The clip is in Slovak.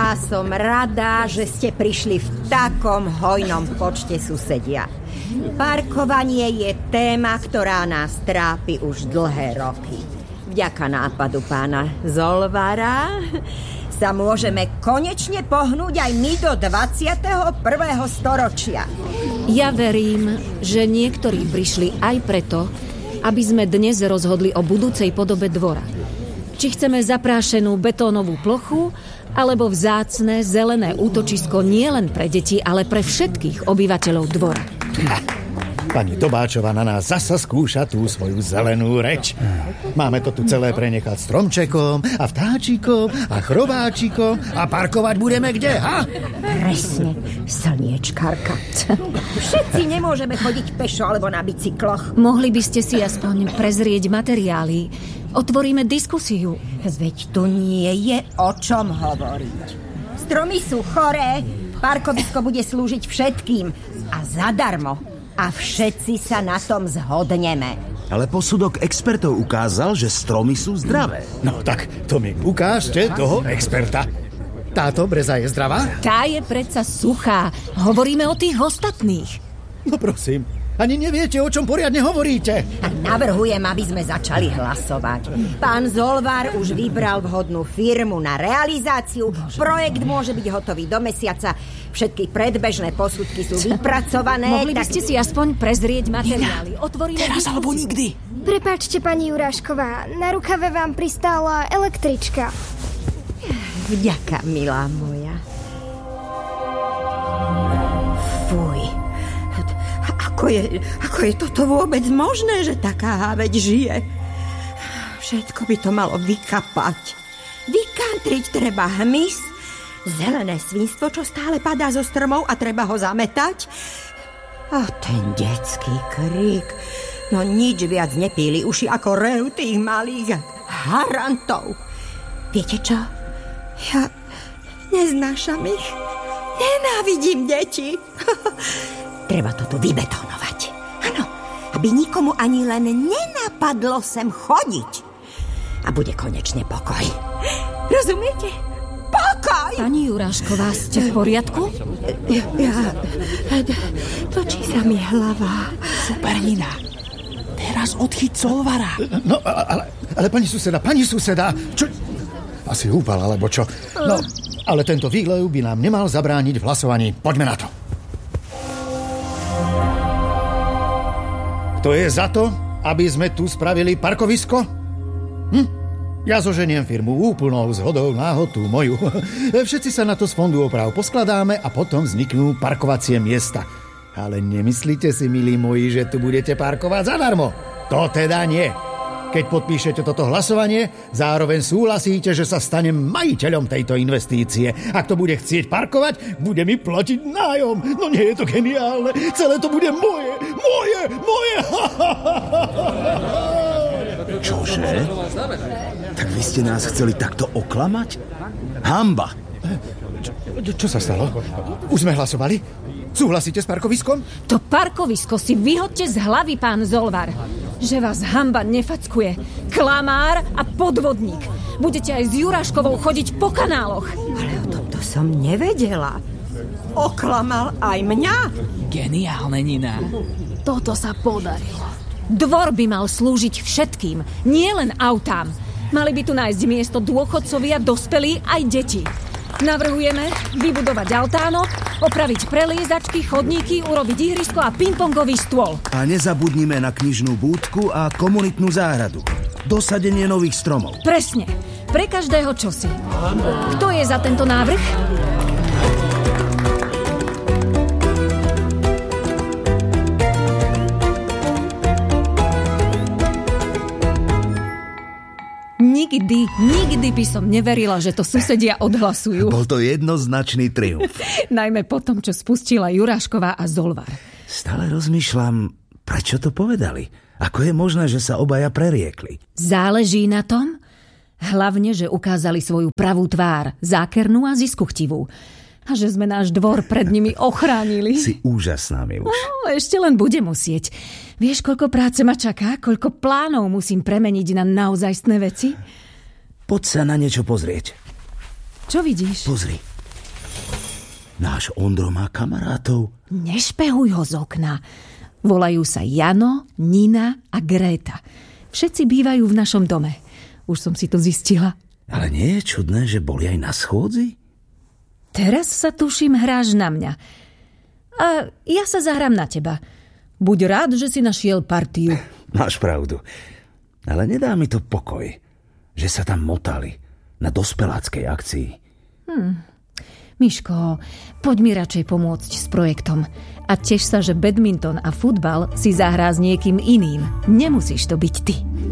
A som rada, že ste prišli v takom hojnom počte, susedia. Parkovanie je téma, ktorá nás trápi už dlhé roky. Vďaka nápadu pána Zolvara sa môžeme konečne pohnúť aj my do 21. storočia. Ja verím, že niektorí prišli aj preto, aby sme dnes rozhodli o budúcej podobe dvora. Či chceme zaprášenú betónovú plochu, alebo vzácne zelené útočisko nielen pre deti, ale pre všetkých obyvateľov dvora. Pani Tobáčová na nás zasa skúša tú svoju zelenú reč. Máme to tu celé prenechať stromčekom a vtáčikom a chrobáčikom a parkovať budeme kde, ha? Presne, slniečkárka. Všetci nemôžeme chodiť pešo alebo na bicykloch. Mohli by ste si aspoň prezrieť materiály. Otvoríme diskusiu. Veď tu nie je o čom hovoriť. Stromy sú choré, parkovisko bude slúžiť všetkým a zadarmo. A všetci sa na tom zhodneme. Ale posudok expertov ukázal, že stromy sú zdravé. No tak to mi ukážte toho experta. Táto breza je zdravá? Tá je predsa suchá. Hovoríme o tých ostatných. No prosím, ani neviete, o čom poriadne hovoríte. Navrhujem, aby sme začali hlasovať. Pán Zolvar už vybral vhodnú firmu na realizáciu. Projekt môže byť hotový do mesiaca. Všetky predbežné posudky sú vypracované. Mohli by ste si aspoň prezrieť materiály. Otvoríme teraz alebo nikdy. Prepáčte, pani Jurášková, na rukave vám pristála električka. Vďaka, milá moja. Fuj. Ako je toto vôbec možné, že taká háveť žije? Všetko by to malo vykapať. Vykantriť treba hmyz, zelené svinstvo, čo stále padá zo stromov a treba ho zametať. A ten detský krík. No nič viac nepíli uši ako rev tých malých harantov. Viete čo? Ja neznášam ich. Nenávidím deti. Treba to tu vybetónovať. Áno, aby nikomu ani len nenapadlo sem chodiť. A bude konečne pokoj. Rozumiete? Pokoj! Pani Jurášková, ste v poriadku? Točí sa mi hlava. Supernina, teraz odchyť Zolvara. No, ale pani suseda, čo? Asi húpal, alebo čo? No, ale tento výlev by nám nemal zabrániť v hlasovaní. Poďme na to. To je za to, aby sme tu spravili parkovisko? Ja zoženiem firmu úplnou zhodou náhod tú moju. Všetci sa na to z fondu oprav poskladáme a potom vzniknú parkovacie miesta. Ale nemyslíte si, milí moji, že tu budete parkovať zadarmo? To teda nie. Keď podpíšete toto hlasovanie, zároveň súhlasíte, že sa stanem majiteľom tejto investície. Ak to bude chcieť parkovať, bude mi platiť nájom. No nie je to geniálne. Celé to bude moje. Čože? Tak vy ste nás chceli takto oklamať? Hanba! Čo sa stalo? Už sme hlasovali? Súhlasíte s parkoviskom? To parkovisko si vyhoďte z hlavy, pán Zolvar. Že vás hanba nefackuje. Klamár a podvodník. Budete aj s Juráškovou chodiť po kanáloch. Ale o tomto som nevedela. Oklamal aj mňa? Geniálne, Nina. Toto sa podarilo. Dvor by mal slúžiť všetkým, nielen autám. Mali by tu nájsť miesto dôchodcovia, dospelí aj deti. Navrhujeme vybudovať altánok, opraviť preliezačky, chodníky, urobiť ihrisko a pingpongový stôl. A nezabudnime na knižnú búdku a komunitnú záhradu. Dosadenie nových stromov. Presne. Pre každého čosi. Kto je za tento návrh? Nikdy by som neverila, že to susedia odhlasujú. Bol to jednoznačný triumf. Najmä po tom, čo spustila Jurášková a Zolvar. Stále rozmýšľam, prečo to povedali. Ako je možné, že sa obaja preriekli? Záleží na tom? Hlavne, že ukázali svoju pravú tvár, zákernú a ziskuchtivú. A že sme náš dvor pred nimi ochránili. Si úžasná, Miluš. No, ešte len bude musieť. Vieš, koľko práce ma čaká? Koľko plánov musím premeniť na naozajstné veci? Poď sa na niečo pozrieť. Čo vidíš? Pozri, Náš Ondro má kamarátov. Nešpehuj ho z okna. Volajú sa Jano, Nina a Gréta. Všetci bývajú v našom dome. Už som si to zistila. Ale nie je čudné, že boli aj na schôdzi? Teraz sa tuším hráš na mňa. A ja sa zahrám na teba. Buď rád, že si našiel partiu. Máš pravdu. Ale nedá mi to pokoj, že sa tam motali na dospeláckej akcii. Miško, poď mi radšej pomôcť s projektom. A teš sa, že badminton a futbal si zahrá s niekým iným. Nemusíš to byť ty.